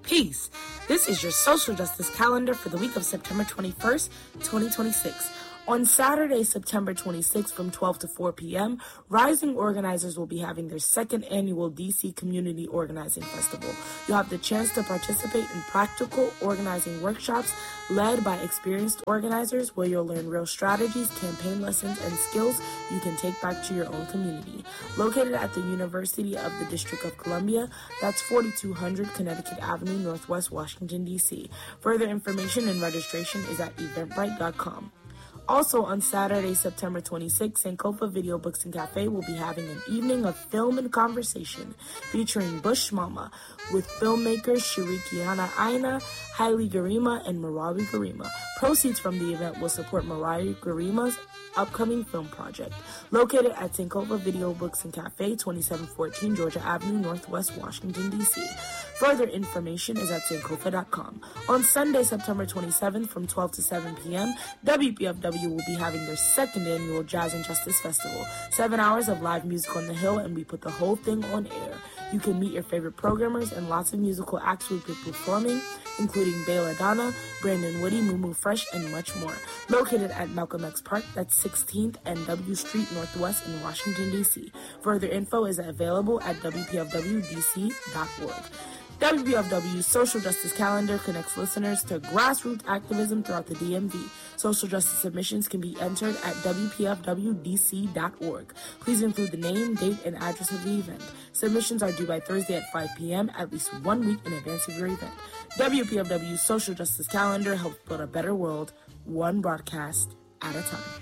Peace. This is your social justice calendar for the week of September 21st, 2026. On Saturday, September 26th from 12 to 4 p.m., Rising organizers will be having their second annual DC Community Organizing Festival. You'll have the chance to participate in practical organizing workshops led by experienced organizers where you'll learn real strategies, campaign lessons, and skills you can take back to your own community. Located at the University of the District of Columbia, that's 4200 Connecticut Avenue, Northwest Washington, D.C. Further information and registration is at eventbrite.com. Also on Saturday, September 26th, Sankofa Video Books and Cafe will be having an evening of film and conversation featuring Bush Mama with filmmakers Shirikiana Aina, Haile Garima, and Marawi Garima. Proceeds from the event will support Marawi Garima's upcoming film project. Located at Sankofa Video Books and Cafe, 2714 Georgia Avenue, Northwest Washington, D.C. Further information is at sankofa.com. On Sunday, September 27th from 12 to 7 p.m., WPFW will be having their second annual Jazz and Justice Festival. 7 hours of live music on the Hill, and we put the whole thing on air. You can meet your favorite programmers, and lots of musical acts will be performing, including Bela Donna, Brandon Woody, Mumu Fresh, and much more. Located at Malcolm X Park, that's 16th and W Street Northwest in Washington, D.C. Further info is available at WPFWDC.org. WPFW's Social Justice Calendar connects listeners to grassroots activism throughout the DMV. Social justice submissions can be entered at WPFWDC.org. Please include the name, date, and address of the event. Submissions are due by Thursday at 5 p.m., at least 1 week in advance of your event. WPFW's Social Justice Calendar helps build a better world, one broadcast at a time.